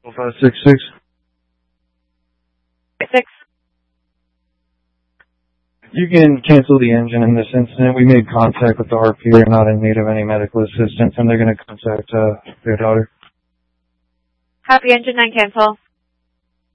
0566. 6. You can cancel the engine in this incident. We made contact with the RP. They're not in need of any medical assistance, and they're going to contact their daughter. Copy, engine 9 cancel.